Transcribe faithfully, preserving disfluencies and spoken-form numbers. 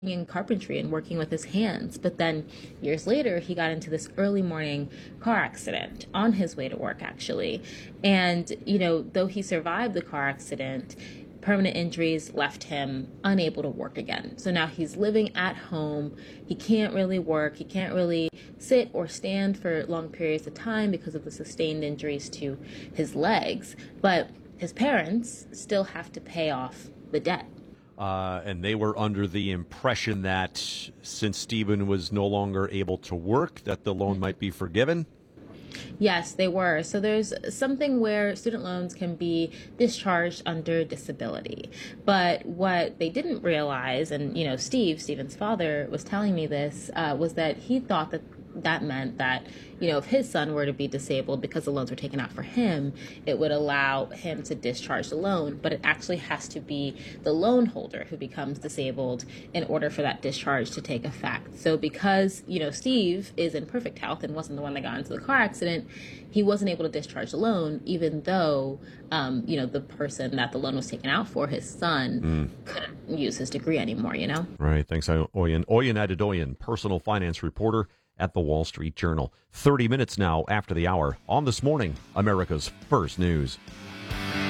in carpentry and working with his hands. But then years later, he got into this early morning car accident on his way to work, actually. And, you know, though he survived the car accident, permanent injuries left him unable to work again. So now he's living at home. He can't really work. He can't really sit or stand for long periods of time because of the sustained injuries to his legs. But his parents still have to pay off the debt. Uh, and they were under the impression that since Stephen was no longer able to work, that the loan might be forgiven. Yes, they were. So there's something where student loans can be discharged under disability. But what they didn't realize, and, you know, Steve, Stephen's father, was telling me this, uh, was that he thought that that meant that, you know, if his son were to be disabled because the loans were taken out for him, it would allow him to discharge the loan. But it actually has to be the loan holder who becomes disabled in order for that discharge to take effect. So because, you know, Steve is in perfect health and wasn't the one that got into the car accident, he wasn't able to discharge the loan, even though, um, you know, the person that the loan was taken out for, his son, mm. couldn't use his degree anymore, you know? Right. Thanks, Oyen. Oyen Adedoyan, personal finance reporter at the Wall Street Journal. thirty minutes now after the hour on This Morning, America's First News.